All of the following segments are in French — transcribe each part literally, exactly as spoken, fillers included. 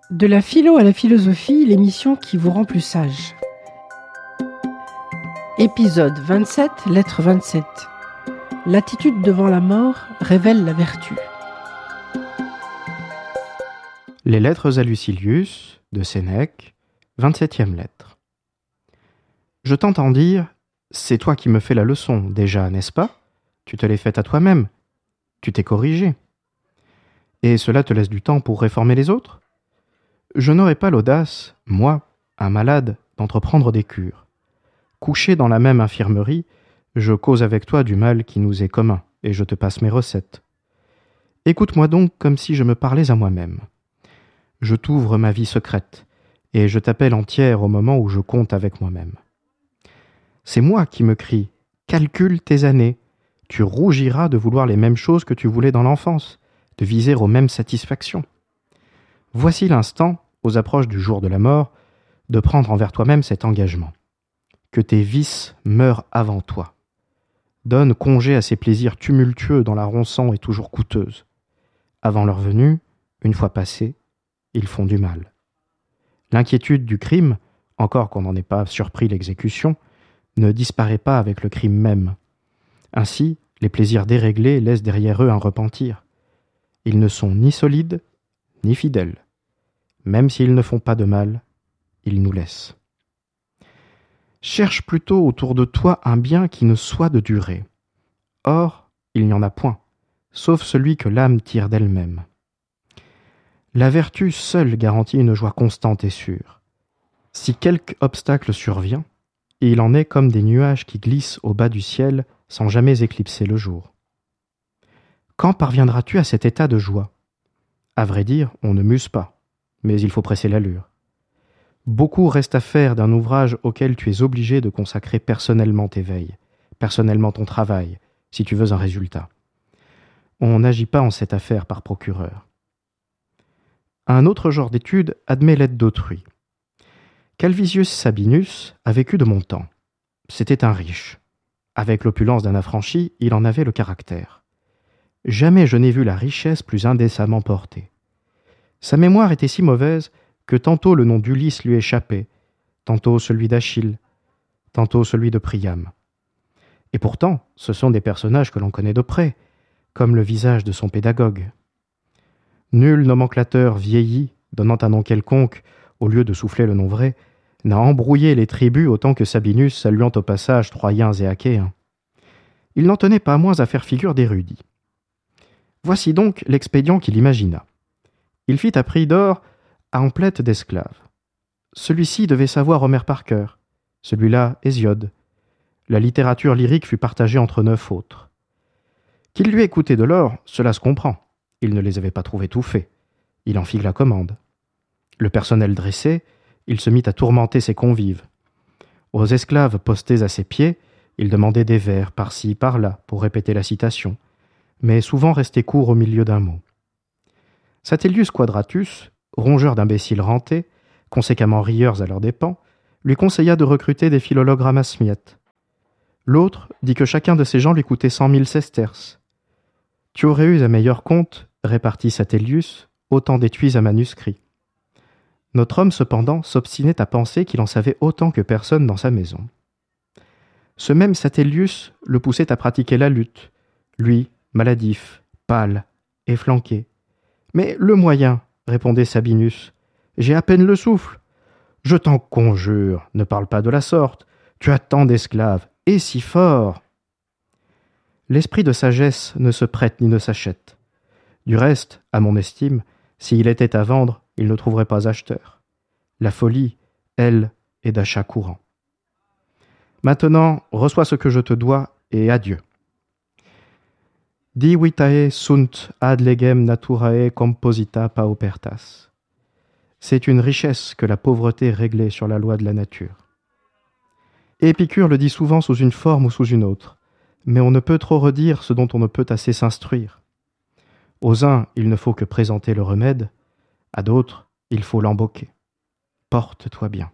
De la philo à la philosophie, l'émission qui vous rend plus sage. Épisode vingt-sept, lettre vingt-sept. L'attitude devant la mort révèle la vertu. Les lettres à Lucilius, de Sénèque, vingt-septième lettre. Je t'entends dire, c'est toi qui me fais la leçon, déjà, n'est-ce pas ? Tu te l'es faite à toi-même. Tu t'es corrigé. Et cela te laisse du temps pour réformer les autres ? Je n'aurais pas l'audace, moi, un malade, d'entreprendre des cures. Couché dans la même infirmerie, je cause avec toi du mal qui nous est commun, et je te passe mes recettes. Écoute-moi donc comme si je me parlais à moi-même. Je t'ouvre ma vie secrète, et je t'appelle entière au moment où je compte avec moi-même. C'est moi qui me crie « Calcule tes années ! Tu rougiras de vouloir les mêmes choses que tu voulais dans l'enfance, de viser aux mêmes satisfactions. Voici l'instant, aux approches du jour de la mort, de prendre envers toi-même cet engagement. Que tes vices meurent avant toi. Donne congé à ces plaisirs tumultueux dont la rançon est toujours coûteuse. Avant leur venue, une fois passés, ils font du mal. L'inquiétude du crime, encore qu'on n'en ait pas surpris l'exécution, ne disparaît pas avec le crime même. Ainsi, les plaisirs déréglés laissent derrière eux un repentir. Ils ne sont ni solides, ni fidèles. Même s'ils ne font pas de mal, ils nous laissent. Cherche plutôt autour de toi un bien qui ne soit de durée. Or, il n'y en a point, sauf celui que l'âme tire d'elle-même. La vertu seule garantit une joie constante et sûre. Si quelque obstacle survient, il en est comme des nuages qui glissent au bas du ciel sans jamais éclipser le jour. Quand parviendras-tu à cet état de joie ? À vrai dire, on ne muse pas, mais il faut presser l'allure. Beaucoup reste à faire d'un ouvrage auquel tu es obligé de consacrer personnellement tes veilles, personnellement ton travail, si tu veux un résultat. On n'agit pas en cette affaire par procureur. Un autre genre d'étude admet l'aide d'autrui. Calvisius Sabinus a vécu de mon temps. C'était un riche. Avec l'opulence d'un affranchi, il en avait le caractère. Jamais je n'ai vu la richesse plus indécemment portée. Sa mémoire était si mauvaise que tantôt le nom d'Ulysse lui échappait, tantôt celui d'Achille, tantôt celui de Priam. Et pourtant, ce sont des personnages que l'on connaît de près, comme le visage de son pédagogue. Nul nomenclateur vieilli, donnant un nom quelconque, au lieu de souffler le nom vrai, n'a embrouillé les tribus autant que Sabinus saluant au passage Troyens et Achéens. Il n'en tenait pas moins à faire figure d'érudit. Voici donc l'expédient qu'il imagina. Il fit à prix d'or à emplette d'esclaves. Celui-ci devait savoir Homère par cœur, celui-là Hésiode. La littérature lyrique fut partagée entre neuf autres. Qu'il lui ait coûté de l'or, cela se comprend. Il ne les avait pas trouvés tout faits. Il en fit la commande. Le personnel dressé, il se mit à tourmenter ses convives. Aux esclaves postés à ses pieds, il demandait des vers par-ci, par-là, pour répéter la citation, mais souvent restait court au milieu d'un mot. Satellius Quadratus, rongeur d'imbéciles rentés, conséquemment rieurs à leurs dépens, lui conseilla de recruter des philologues ramasse-miettes. L'autre dit que chacun de ces gens lui coûtait cent mille sesterces. Tu aurais eu à meilleur compte, répartit Satellius, autant d'étuis à manuscrits. Notre homme, cependant, s'obstinait à penser qu'il en savait autant que personne dans sa maison. Ce même Satellius le poussait à pratiquer la lutte, lui, maladif, pâle, efflanqué. « Mais le moyen, répondait Sabinus, j'ai à peine le souffle. Je t'en conjure, ne parle pas de la sorte. Tu as tant d'esclaves, et si fort. L'esprit de sagesse ne se prête ni ne s'achète. Du reste, à mon estime, s'il était à vendre, il ne trouverait pas acheteur. La folie, elle, est d'achat courant. Maintenant, reçois ce que je te dois, et adieu. Di vitae sunt ad legem naturae composita paupertas. C'est une richesse que la pauvreté réglée sur la loi de la nature. Épicure le dit souvent sous une forme ou sous une autre, mais on ne peut trop redire ce dont on ne peut assez s'instruire. Aux uns, il ne faut que présenter le remède, à d'autres, il faut l'emboquer. Porte-toi bien.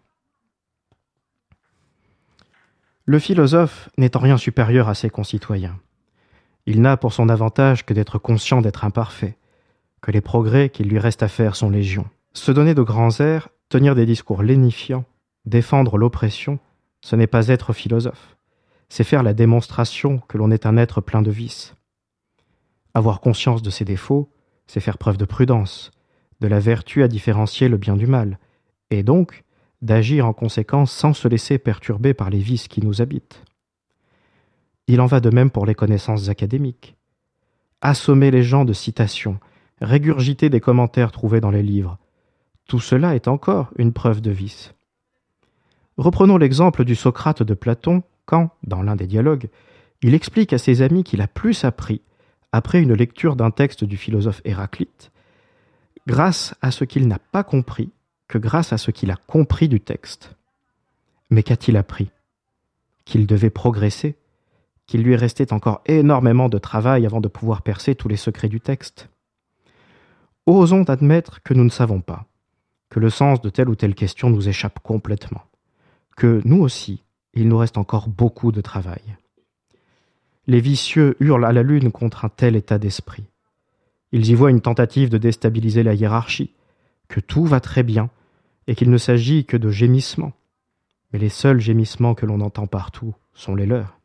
Le philosophe n'est en rien supérieur à ses concitoyens. Il n'a pour son avantage que d'être conscient d'être imparfait, que les progrès qu'il lui reste à faire sont légion. Se donner de grands airs, tenir des discours lénifiants, défendre l'oppression, ce n'est pas être philosophe, c'est faire la démonstration que l'on est un être plein de vices. Avoir conscience de ses défauts, c'est faire preuve de prudence, de la vertu à différencier le bien du mal, et donc d'agir en conséquence sans se laisser perturber par les vices qui nous habitent. Il en va de même pour les connaissances académiques. Assommer les gens de citations, régurgiter des commentaires trouvés dans les livres, tout cela est encore une preuve de vice. Reprenons l'exemple du Socrate de Platon, quand, dans l'un des dialogues, il explique à ses amis qu'il a plus appris, après une lecture d'un texte du philosophe Héraclite, grâce à ce qu'il n'a pas compris, que grâce à ce qu'il a compris du texte. Mais qu'a-t-il appris? Qu'il devait progresser, qu'il lui restait encore énormément de travail avant de pouvoir percer tous les secrets du texte. Osons admettre que nous ne savons pas, que le sens de telle ou telle question nous échappe complètement, que nous aussi, il nous reste encore beaucoup de travail. Les vicieux hurlent à la lune contre un tel état d'esprit. Ils y voient une tentative de déstabiliser la hiérarchie, que tout va très bien et qu'il ne s'agit que de gémissements. Mais les seuls gémissements que l'on entend partout sont les leurs.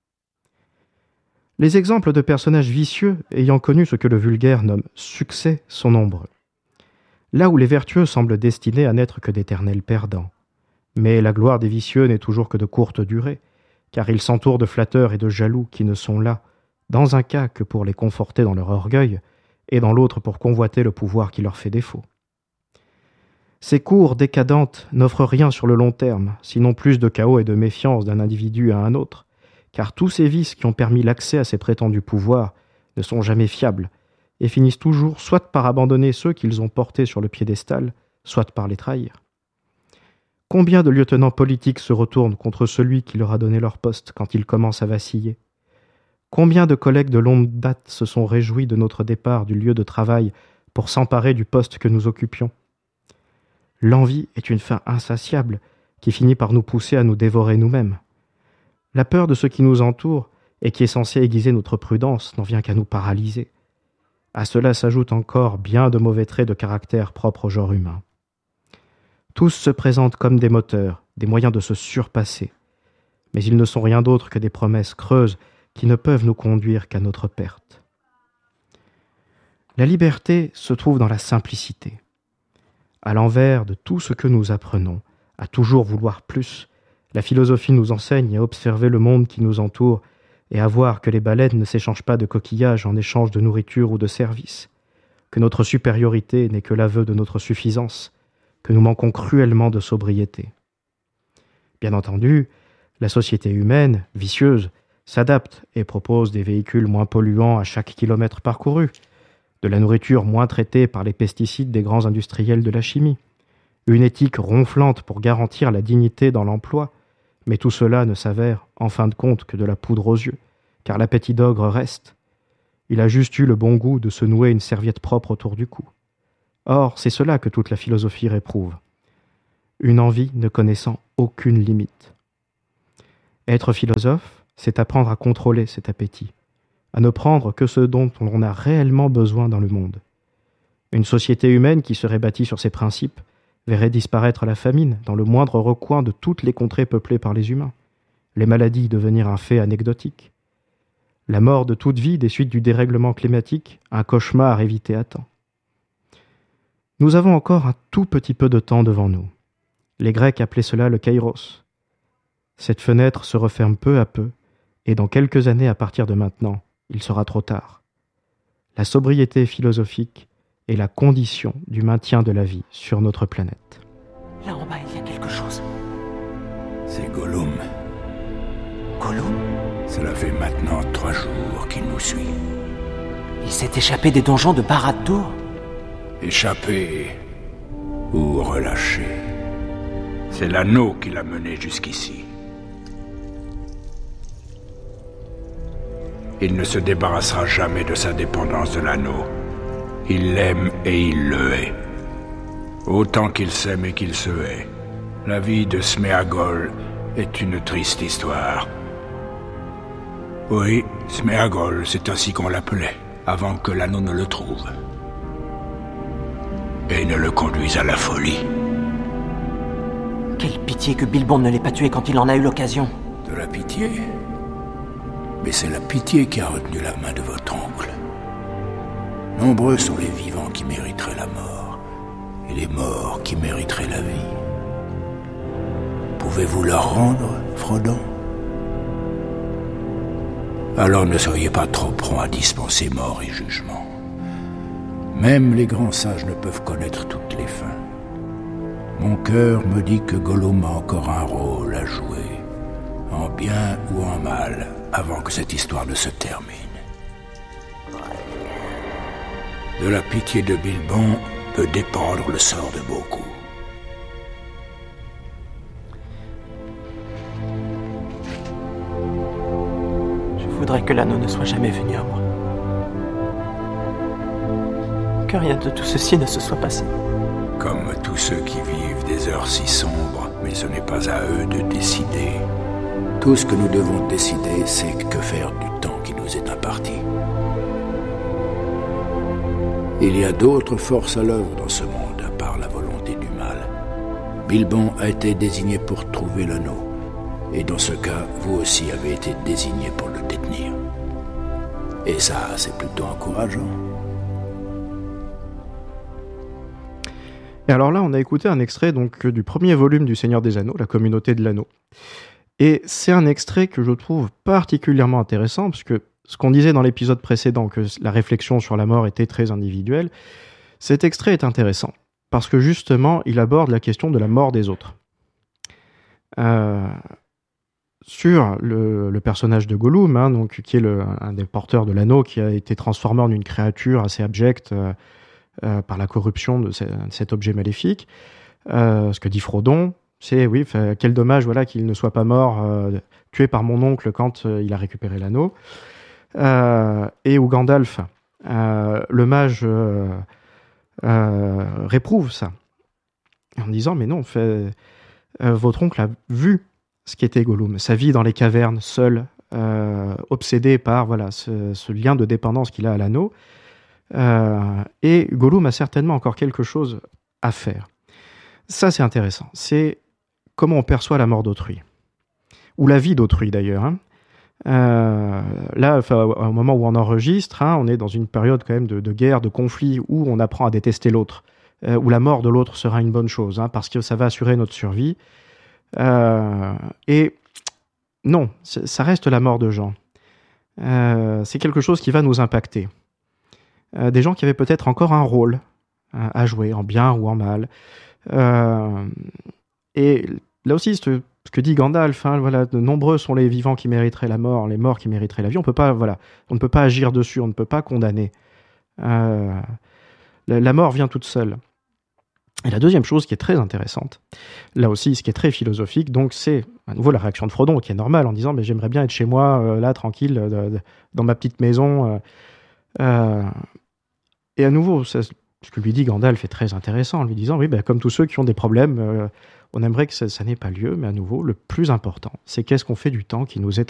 Les exemples de personnages vicieux ayant connu ce que le vulgaire nomme « succès » sont nombreux. Là où les vertueux semblent destinés à n'être que d'éternels perdants. Mais la gloire des vicieux n'est toujours que de courte durée, car ils s'entourent de flatteurs et de jaloux qui ne sont là, dans un cas que pour les conforter dans leur orgueil, et dans l'autre pour convoiter le pouvoir qui leur fait défaut. Ces cours décadentes n'offrent rien sur le long terme, sinon plus de chaos et de méfiance d'un individu à un autre, car tous ces vices qui ont permis l'accès à ces prétendus pouvoirs ne sont jamais fiables, et finissent toujours soit par abandonner ceux qu'ils ont portés sur le piédestal, soit par les trahir. Combien de lieutenants politiques se retournent contre celui qui leur a donné leur poste quand ils commencent à vaciller? Combien de collègues de longue date se sont réjouis de notre départ du lieu de travail pour s'emparer du poste que nous occupions? L'envie est une faim insatiable qui finit par nous pousser à nous dévorer nous-mêmes. La peur de ce qui nous entoure et qui est censée aiguiser notre prudence n'en vient qu'à nous paralyser. À cela s'ajoutent encore bien de mauvais traits de caractère propres au genre humain. Tous se présentent comme des moteurs, des moyens de se surpasser, mais ils ne sont rien d'autre que des promesses creuses qui ne peuvent nous conduire qu'à notre perte. La liberté se trouve dans la simplicité. À l'envers de tout ce que nous apprenons, à toujours vouloir plus, la philosophie nous enseigne à observer le monde qui nous entoure et à voir que les baleines ne s'échangent pas de coquillages en échange de nourriture ou de services, que notre supériorité n'est que l'aveu de notre suffisance, que nous manquons cruellement de sobriété. Bien entendu, la société humaine, vicieuse, s'adapte et propose des véhicules moins polluants à chaque kilomètre parcouru, de la nourriture moins traitée par les pesticides des grands industriels de la chimie, une éthique ronflante pour garantir la dignité dans l'emploi, mais tout cela ne s'avère, en fin de compte, que de la poudre aux yeux, car l'appétit d'ogre reste. Il a juste eu le bon goût de se nouer une serviette propre autour du cou. Or, c'est cela que toute la philosophie réprouve. Une envie ne connaissant aucune limite. Être philosophe, c'est apprendre à contrôler cet appétit, à ne prendre que ce dont on a réellement besoin dans le monde. Une société humaine qui serait bâtie sur ces principes verrait disparaître la famine dans le moindre recoin de toutes les contrées peuplées par les humains, les maladies devenir un fait anecdotique, la mort de toute vie des suites du dérèglement climatique, un cauchemar évité à temps. Nous avons encore un tout petit peu de temps devant nous. Les Grecs appelaient cela le kairos. Cette fenêtre se referme peu à peu, et dans quelques années à partir de maintenant, il sera trop tard. La sobriété philosophique est la condition du maintien de la vie sur notre planète. Là en bas, il y a quelque chose. C'est Gollum. Gollum? Cela fait maintenant trois jours qu'il nous suit. Il s'est échappé des donjons de Barad-dûr? Échappé ou relâché. C'est l'anneau qui l'a mené jusqu'ici. Il ne se débarrassera jamais de sa dépendance de l'anneau. Il l'aime et il le hait. Autant qu'il s'aime et qu'il se hait. La vie de Sméagol est une triste histoire. Oui, Sméagol, c'est ainsi qu'on l'appelait, avant que l'anneau ne le trouve. et ne le conduise à la folie. Quelle pitié que Bilbon ne l'ait pas tué quand il en a eu l'occasion. De la pitié? Mais c'est la pitié qui a retenu la main de votre oncle. Nombreux sont les vivants qui mériteraient la mort, et les morts qui mériteraient la vie. Pouvez-vous leur rendre, Frodon? Alors ne soyez pas trop prompt à dispenser mort et jugement. Même les grands sages ne peuvent connaître toutes les fins. Mon cœur me dit que Gollum a encore un rôle à jouer, en bien ou en mal, avant que cette histoire ne se termine. De la pitié de Bilbon peut dépendre le sort de beaucoup. Je voudrais que l'anneau ne soit jamais venu à moi. Que rien de tout ceci ne se soit passé. Comme tous ceux qui vivent des heures si sombres, mais ce n'est pas à eux de décider. Tout ce que nous devons décider, c'est que faire du temps qui nous est imparti. Il y a d'autres forces à l'œuvre dans ce monde, à part la volonté du mal. Bilbon a été désigné pour trouver l'anneau. Et dans ce cas, vous aussi avez été désigné pour le détenir. Et ça, c'est plutôt encourageant. Et alors là, on a écouté un extrait donc du premier volume du Seigneur des Anneaux, la communauté de l'anneau. Et c'est un extrait que je trouve particulièrement intéressant, parce que ce qu'on disait dans l'épisode précédent, que la réflexion sur la mort était très individuelle, cet extrait est intéressant, parce que justement, il aborde la question de la mort des autres. Euh, sur le, le personnage de Gollum, hein, donc, qui est le, un des porteurs de l'anneau, qui a été transformé en une créature assez abjecte euh, euh, par la corruption de, ce, de cet objet maléfique, euh, ce que dit Frodon, c'est, oui, quel dommage voilà, qu'il ne soit pas mort, euh, tué par mon oncle quand euh, il a récupéré l'anneau. Euh, et où Gandalf, euh, le mage, euh, euh, réprouve ça, en disant, mais non, fait, euh, votre oncle a vu ce qu'était Gollum, sa vie dans les cavernes, seul, euh, obsédé par voilà, ce, ce lien de dépendance qu'il a à l'anneau. Euh, et Gollum a certainement encore quelque chose à faire. Ça, c'est intéressant. C'est comment on perçoit la mort d'autrui. Ou la vie d'autrui, d'ailleurs. Hein. Euh, là, enfin, au moment où on enregistre, hein, on est dans une période quand même de, de guerre, de conflit, où on apprend à détester l'autre, euh, où la mort de l'autre sera une bonne chose, hein, parce que ça va assurer notre survie. Euh, et non, ça reste la mort de gens. Euh, c'est quelque chose qui va nous impacter. Euh, des gens qui avaient peut-être encore un rôle hein, à jouer, en bien ou en mal. Euh, et là aussi, ce, ce que dit Gandalf, hein, voilà, de nombreux sont les vivants qui mériteraient la mort, les morts qui mériteraient la vie. On peut pas, voilà, on ne peut pas agir dessus, on ne peut pas condamner. Euh, la, la mort vient toute seule. Et la deuxième chose qui est très intéressante, là aussi, ce qui est très philosophique, donc c'est à nouveau la réaction de Frodon, qui est normale, en disant mais j'aimerais bien être chez moi, euh, là, tranquille, de, de, dans ma petite maison. Euh, euh, et à nouveau, ça, ce que lui dit Gandalf est très intéressant, en lui disant oui, ben, comme tous ceux qui ont des problèmes, euh, on aimerait que ça, ça n'ait pas lieu, mais à nouveau, le plus important, c'est qu'est-ce qu'on fait du temps qui nous est